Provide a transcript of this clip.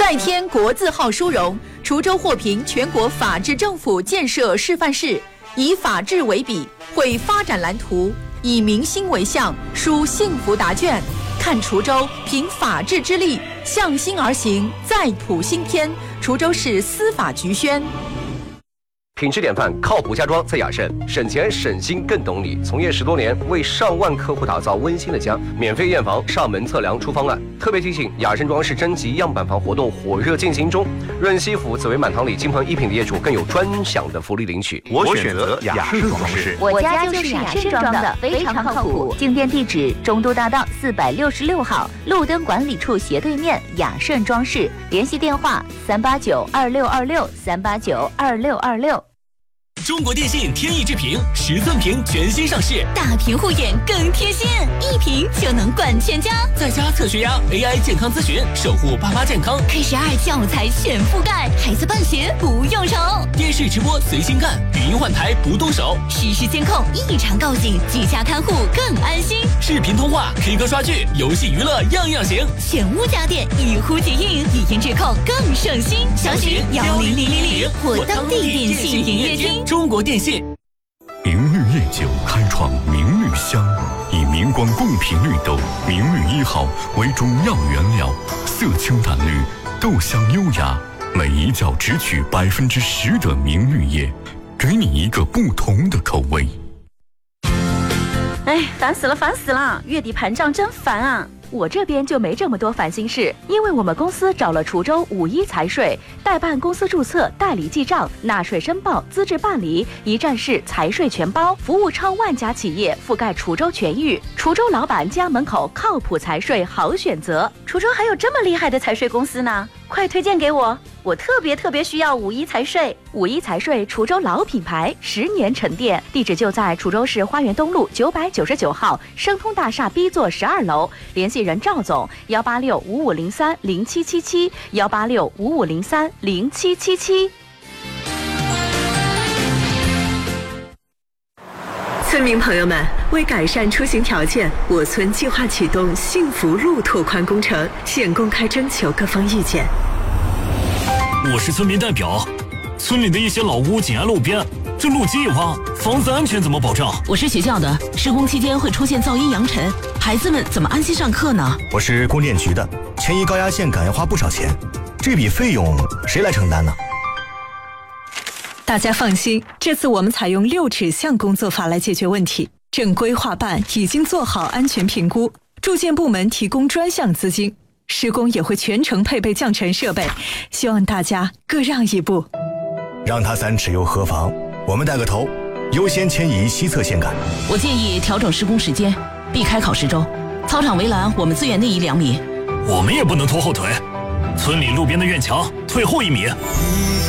再添国字号殊荣，滁州获评全国法治政府建设示范市，以法治为笔，绘发展蓝图，以民心为向，书幸福答卷。看滁州凭法治之力，向心而行，再谱新篇。滁州市司法局宣。 品质典范，靠谱家装在雅盛，省钱省心更懂你。从业10多年，为上万客户打造温馨的家，免费验房、上门测量出方案。特别提醒，雅盛装饰征集样板房活动火热进行中，润西府紫薇满堂里金鹏一品的业主更有专享的福利领取。 我选择雅盛装饰， 我家就是雅盛装的，非常靠谱。进店地址：中都大道466号，路灯管理处斜对面，雅盛装饰。联系电话3892626，3892626。 中国电信天翼智屏10寸屏全新上市， 大屏护眼更贴心，1屏就能管全家。 在家测血压 ，AI 健康咨询，守护爸妈健康。 K12教材全覆盖，孩子办学不用愁。 电视直播随心干，语音换台不动手。 实时监控，异常告警，居家看护更安心。 视频通话、K 歌刷剧、游戏娱乐样样行。 选屋家电一呼即应，一天质控更省心。详询10000或当地电信营业厅。 中国电信。 明绿夜酒开创明绿香，以明光贡品绿豆明绿1号为主要原料，色清淡绿，豆香优雅，每一角只取10%的明绿叶，给你一个不同的口味。 哎，烦死了！月底盘账真烦啊！我这边就没这么多烦心事，因为我们公司找了滁州51财税，代办公司注册、代理记账、纳税申报、资质办理，一站式财税全包，服务超万家企业，覆盖滁州全域。滁州老板家门口靠谱财税好选择。滁州还有这么厉害的财税公司呢，快推荐给我！我特别需要51财税。51财税滁州老品牌，10年沉淀，地址就在滁州市花园东路999号生通大厦 B 座12楼，联系人赵总18655030777，18655030777。 村民朋友们，为改善出行条件，我村计划启动幸福路拓宽工程，现公开征求各方意见。 我是村民代表，村里的一些老屋紧挨路边，这路基一挖，房子安全怎么保障？ 我是学校的，施工期间会出现噪音扬尘，孩子们怎么安心上课呢？ 我是供电局的，迁移高压线杆要花不少钱，这笔费用谁来承担呢？ 大家放心，这次我们采用6指向工作法来解决问题。正规划办已经做好安全评估，住建部门提供专项资金，施工也会全程配备降尘设备，希望大家各让一步。 让它3尺又何妨？我们带个头，优先迁移西侧线杆。 我建议调整施工时间，避开考试周。操场围栏我们资源内移2米。 我们也不能拖后腿，村里路边的院墙退后1米。